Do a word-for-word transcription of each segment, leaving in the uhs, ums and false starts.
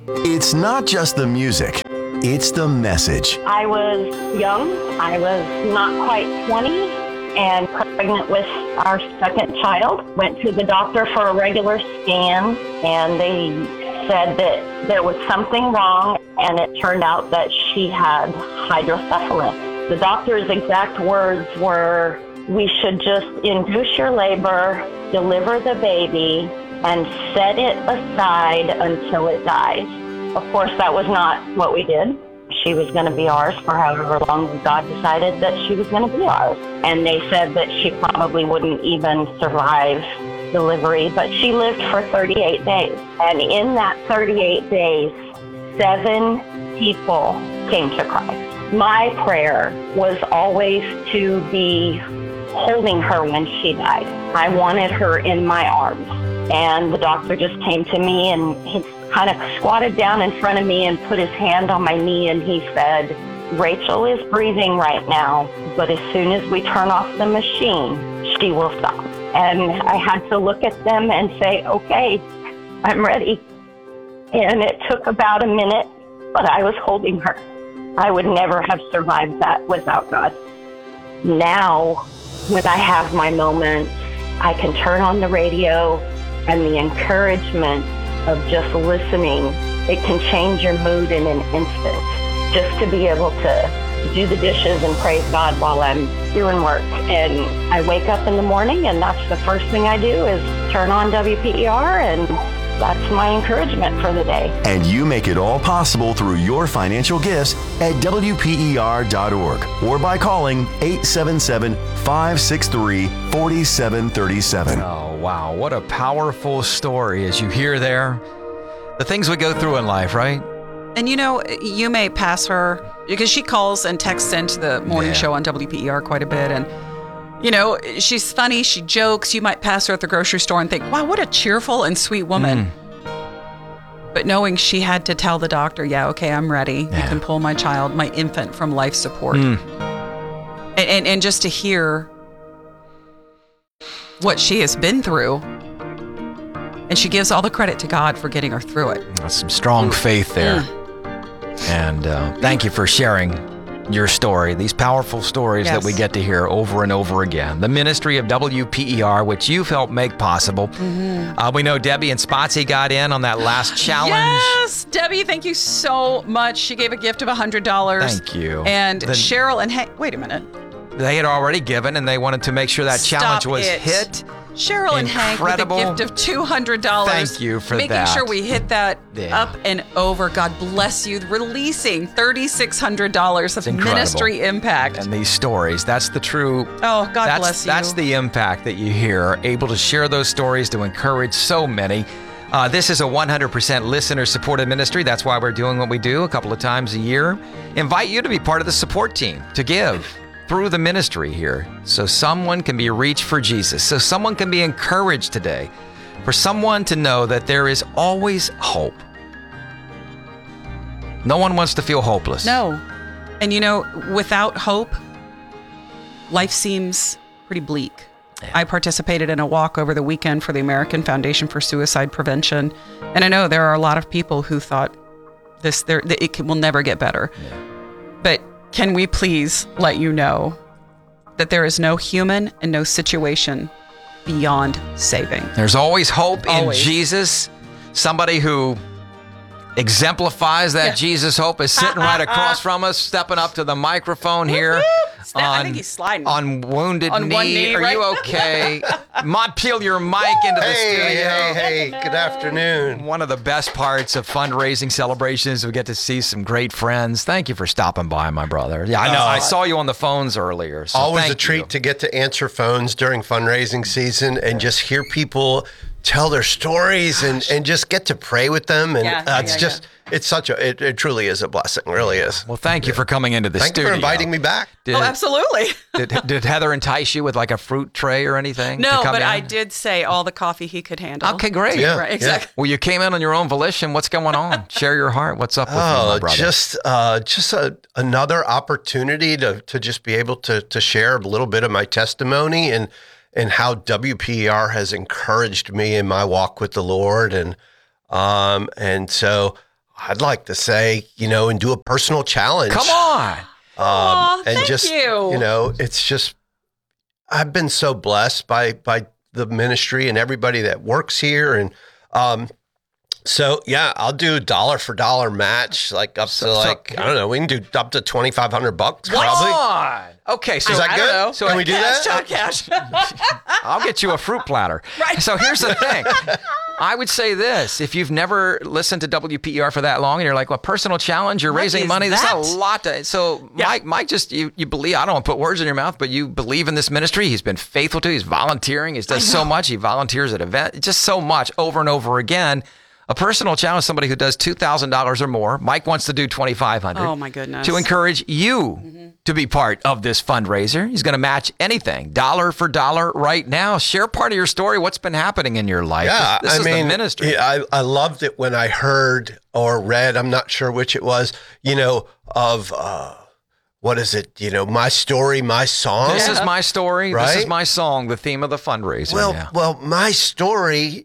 It's not just the music, it's the message. I was young. I was not quite twenty and pregnant with our second child. Went to the doctor for a regular scan, and they said that there was something wrong, and it turned out that she had hydrocephalus. The doctor's exact words were, we should just induce your labor, deliver the baby, and set it aside until it dies. Of course, that was not what we did. She was going to be ours for however long God decided that she was going to be ours. And they said that she probably wouldn't even survive delivery, but she lived for thirty-eight days. And in that thirty-eight days, seven people came to Christ. My prayer was always to be holding her when she died. I wanted her in my arms. And the doctor just came to me, and he kind of squatted down in front of me and put his hand on my knee, and he said, Rachel is breathing right now, but as soon as we turn off the machine, she will stop. And I had to look at them and say, okay, I'm ready. And it took about a minute, but I was holding her. I would never have survived that without God. Now, when I have my moments, I can turn on the radio, and the encouragement of just listening, it can change your mood in an instant. Just to be able to do the dishes and praise God while I'm doing work. And I wake up in the morning, and that's the first thing I do is turn on W P E R, and that's my encouragement for the day. And you make it all possible through your financial gifts at W P E R dot org or by calling eight seven seven, five six three, four seven three seven. Oh, wow. What a powerful story as you hear there. The things we go through in life, right? And you know, you may pass her, because she calls and texts into the morning Yeah. show on W P E R quite a bit. And, you know, she's funny, she jokes. You might pass her at the grocery store and think, wow, what a cheerful and sweet woman. Mm. But knowing she had to tell the doctor, yeah, okay, I'm ready. Yeah. You can pull my child, my infant, from life support. Mm. And, and, and just to hear what she has been through. And she gives all the credit to God for getting her through it. That's some strong faith there. Mm. And uh, thank you for sharing your story, these powerful stories Yes. that we get to hear over and over again. The ministry of W P E R, which you've helped make possible. Mm-hmm. Uh, we know Debbie and Spotsy got in on that last challenge. Yes, Debbie, thank you so much. She gave a gift of one hundred dollars. Thank you. And The- Cheryl and Hank, wait a minute. They had already given, and they wanted to make sure that Stop challenge was it. hit. Cheryl and Hank with a Incredible. gift of two hundred dollars. Thank you for Making that. sure we hit that Yeah. up and over. God bless you. Releasing three thousand six hundred dollars of incredible. ministry impact. And these stories, that's the true... Oh, God that's, bless you. That's the impact that you hear, able to share those stories to encourage so many. Uh, this is a one hundred percent listener-supported ministry. That's why we're doing what we do a couple of times a year. Invite you to be part of the support team, to give through the ministry here, so someone can be reached for Jesus, so someone can be encouraged today, for someone to know that there is always hope. No one wants to feel hopeless. No. And you know, without hope, life seems pretty bleak. Yeah. I participated in a walk over the weekend for the American Foundation for Suicide Prevention. And I know there are a lot of people who thought this, there, that it can, will never get better. Yeah. But can we please let you know that there is no human and no situation beyond saving? There's always hope Always. in Jesus. Somebody who exemplifies that Yeah. Jesus hope is sitting right across from us, stepping up to the microphone here. Snap, I think he's sliding. On wounded On knee. one knee, Are right? you okay? Might peel your mic into the Hey, studio. hey, hey, good afternoon. One of the best parts of fundraising celebrations, we get to see some great friends. Thank you for stopping by, my brother. Yeah, I know. Uh, I saw you on the phones earlier. So Always thank a treat you. to get to answer phones during fundraising season and just hear people tell their stories and, and just get to pray with them. And Yeah, uh, it's yeah, just, it's such a, it, it truly is a blessing, really is. Well, thank you for coming into the Thank studio. you for inviting me back. Did, Oh, absolutely. did, did Heather entice you with like a fruit tray or anything? No, to come but in? I did say all the coffee he could handle. Okay, great. Yeah. Right, exactly. Well, you came in on your own volition. What's going on? Share your heart. What's up with you, my Oh, brother? just uh, just a, another opportunity to to just be able to to share a little bit of my testimony and and how W P E R has encouraged me in my walk with the Lord, and um and so I'd like to say, you know, and do a personal challenge. Come on. Um, Aw, and thank just, you. you know, it's just, I've been so blessed by, by the ministry and everybody that works here. And, um, so yeah, I'll do dollar for dollar match, like up So- to so- like, I don't know, we can do up to twenty-five hundred bucks Come probably. on. Okay, so Is that I good? don't know. So Can we do Cash, that? cash. I'll get you a fruit platter. Right. So here's the thing. I would say this. If you've never listened to W P E R for that long and you're like, well, personal challenge, you're What raising is money. There's that? a lot to So Yeah. Mike, Mike just, you, you believe, I don't want to put words in your mouth, but you believe in this ministry. He's been faithful to, he's volunteering. He does so much. He volunteers at events, just so much over and over again. A personal challenge, somebody who does two thousand dollars or more. Mike wants to do twenty-five hundred dollars. Oh, my goodness. To encourage you to be part of this fundraiser. He's going to match anything, dollar for dollar right now. Share part of your story. What's been happening in your life? Yeah, this, this I is mean, the ministry. yeah, I, I loved it when I heard or read, I'm not sure which it was, you know, of, uh, what is it? You know, my story, my song. This is my story. This is Right? my song, the theme of the fundraiser. Well, yeah. well, my story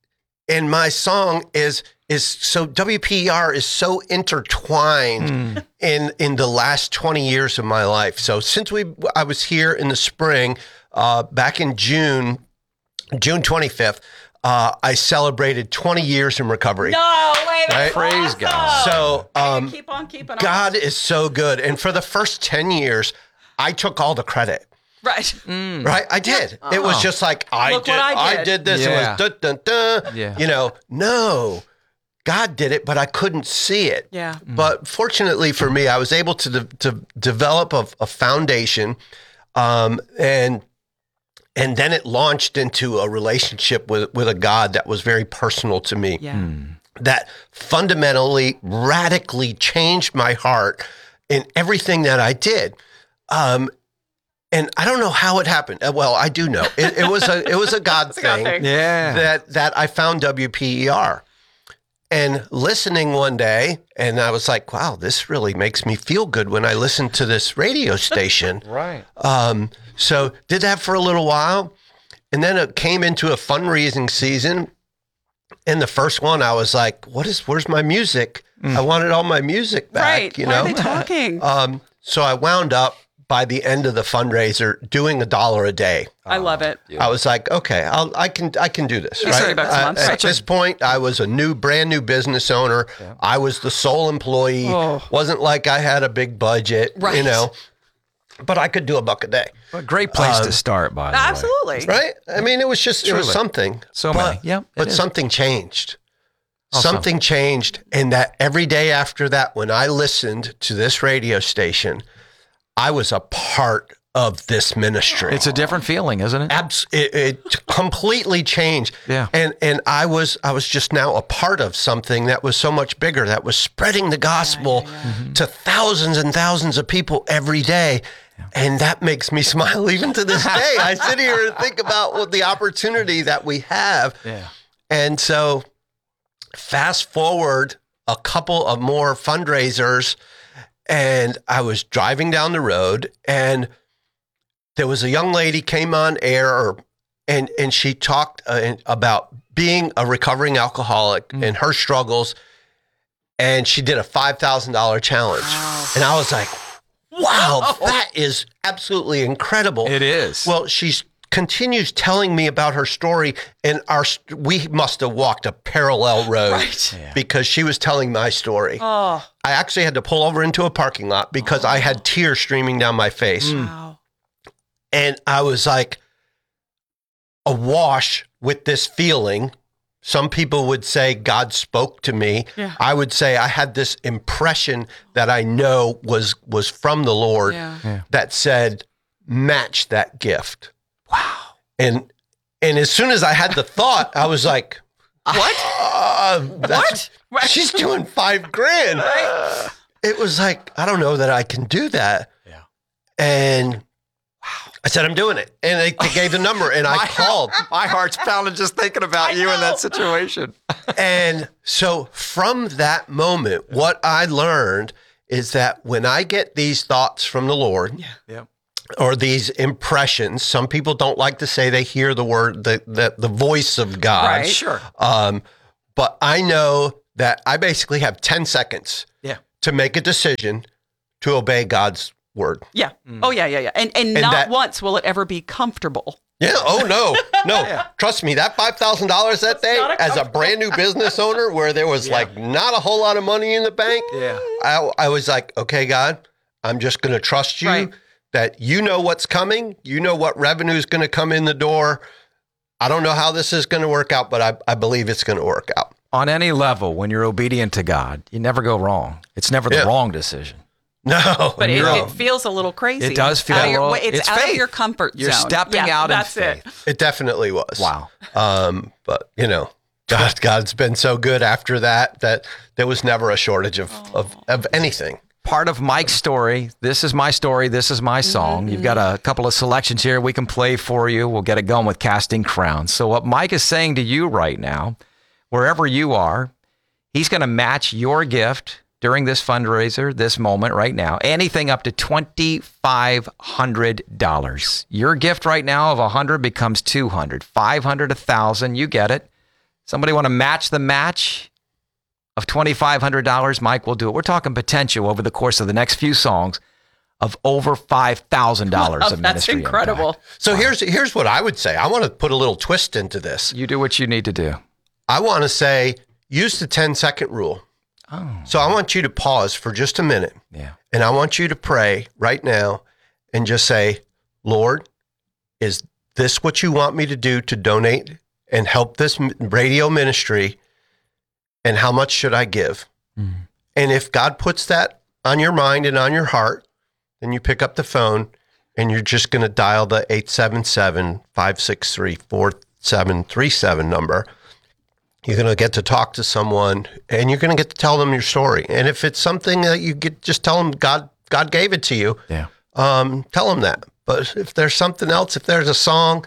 and my song is is so W P E R is so intertwined in in the last twenty years of my life. So since we I was here in the spring, uh, back in June, June twenty-fifth, uh, I celebrated twenty years in recovery. No, wait, that's Right? Praise awesome. God. So um, keep on keeping on. God is so good, and for the first ten years, I took all the credit. Right. Right, I did. It was just like I Look did. what I I did. did, this. Yeah. It was dun dun dun. Yeah. You know, no, God did it, but I couldn't see it. Yeah. But fortunately for me, I was able to de- to develop a, a foundation, um, and and then it launched into a relationship with with a God that was very personal to me. Yeah. That fundamentally, radically changed my heart in everything that I did. Um, and I don't know how it happened. Uh, Well, I do know it, it was a it was a God a God thing, thing. Yeah. that that I found W P E R, and listening one day, and I was like, wow, this really makes me feel good when I listen to this radio station. Right. Um, so did that for a little while, and then it came into a fundraising season. In the first one, I was like, "What is? Where's my music? I wanted all my music back." Right. You Why know. are they talking? Um, so I wound up by the end of the fundraiser doing a dollar a day. I love it. I was like, okay, I'll, I can I can do this. It's Right? thirty bucks a I- month. at Such a- this point, I was a new, brand new business owner. I was the sole employee. Oh. Wasn't like I had a big budget, you Right. know. But I could do a buck a day. A great place Um, to start, by the way. Absolutely. Right? I mean, it was just it was Truly. something. So but, many. Yep, it But is. something changed. Awesome. Something changed, and that every day after that, when I listened to this radio station, I was a part of this ministry. It's a different feeling, isn't it? Abs- it, it completely changed. Yeah. And and I was I was just now a part of something that was so much bigger, that was spreading the gospel to thousands and thousands of people every day. And that makes me smile even to this day. I sit here and think about what the opportunity that we have. Yeah. And so fast forward a couple of more fundraisers, and I was driving down the road, and there was a young lady came on air, or, and and she talked uh, about being a recovering alcoholic and her struggles, and she did a five thousand dollars challenge. And I was like, wow, that is absolutely incredible. It is. Well, she's continues telling me about her story, and our we must have walked a parallel road Right. Yeah. because she was telling my story. Oh, I actually had to pull over into a parking lot because I had tears streaming down my face. wow. And I was like awash with this feeling. Some people would say God spoke to me. Yeah. I would say I had this impression that I know was was from the Lord Yeah. Yeah. that said, match that gift. Wow. And and as soon as I had the thought, I was like, What? uh, that's, What? she's doing five grand. It was like, I don't know that I can do that. Yeah. And I said, I'm doing it. And they, they gave the number, and I My- called. My heart's pounding just thinking about you in that situation. And so from that moment, what I learned is that when I get these thoughts from the Lord, Yep. or these impressions, some people don't like to say they hear the word, the the, the voice of God. Right. Sure. Um, but I know that I basically have ten seconds Yeah. to make a decision to obey God's word. Yeah. Oh, yeah, yeah, yeah. And, and, And not that- once will it ever be comfortable. Yeah. Oh, no. No. Trust me, that five thousand dollars that day, not a as a brand new business owner where there was like not a whole lot of money in the bank, Yeah. I, I was like, okay, God, I'm just going to trust you Right. that you know what's coming. You know what revenue is going to come in the door. I don't know how this is going to work out, but I, I believe it's going to work out. On any level, when you're obedient to God, you never go wrong. It's never the Yeah. wrong decision. No. But it, no. it feels a little crazy. It does feel Out of a your- little- It's, it's out faith. of your comfort You're zone. stepping Yeah, out in that's it. faith. It definitely was. Wow. Um, but you know, God, God's been so good after that that there was never a shortage of, of, of anything. Part of Mike's story. This is my story. This is my song. You've got a couple of selections here we can play for you. We'll get it going with Casting Crowns. So what Mike is saying to you right now, wherever you are, he's going to match your gift during this fundraiser, this moment right now, anything up to twenty-five hundred dollars. Your gift right now of one hundred dollars becomes two hundred dollars, five hundred dollars, one thousand dollars. You get it. Somebody want to match the match of twenty-five hundred dollars? Mike will do it. We're talking potential over the course of the next few songs of over five thousand dollars Oh, of that's ministry incredible. impact. So here's here's what I would say. I want to put a little twist into this. You do what you need to do. I want to say use the ten second rule. Oh, So I want you to pause for just a minute yeah. and I want you to pray right now and just say, Lord, is this what you want me to do to donate and help this m- radio ministry? And how much should I give? Mhm. And if God puts that on your mind and on your heart, then you pick up the phone and you're just going to dial the eight seven seven, five six three, four seven three seven number. You're going to get to talk to someone and you're going to get to tell them your story. And if it's something that you get, just tell them God, God gave it to you. Yeah. Um, tell them that. But if there's something else, if there's a song,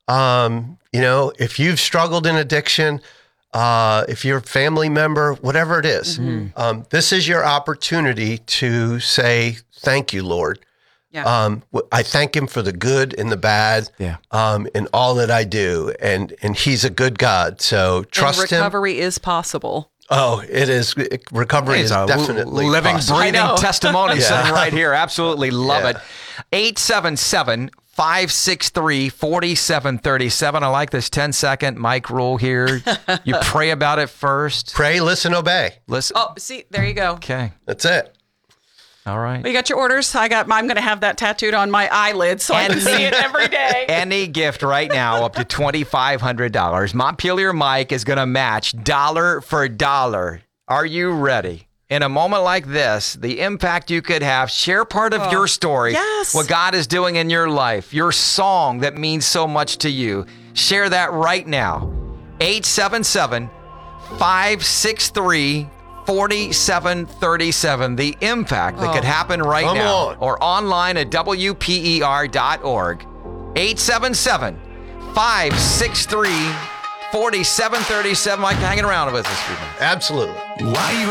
um, you know, if you've struggled in addiction, uh, if you're a family member, whatever it is, um, this is your opportunity to say, thank you, Lord. Yeah. Um, w- I thank him for the good and the bad, Yeah. um, in all that I do. And, and he's a good God. So trust and him. recovery is possible. Oh, it is. Recovery It's is a definitely li- living, possible. breathing I know. testimony Yeah. sitting right here. Absolutely love Yeah. it. eight seven seven, five six three, four seven three seven. I like this ten second Mike rule here. You pray about it first. Pray, listen, obey. Listen. Oh, see, there you go. Okay. That's it. All right. You got your orders. I got. I'm going to have that tattooed on my eyelid so I can see it every day. Any gift right now up to twenty-five hundred dollars. Montpelier Mike is going to match dollar for dollar. Are you ready? In a moment like this, the impact you could have, share part of your story. yes. What God is doing in your life, your song that means so much to you. Share that right now. eight seven seven, five six three, four seven three seven. The impact that could happen right Come now. on. Or online at W P E R dot org. eight seven seven, five six three, four seven three seven. Mike, hanging around with us. Absolutely. Why you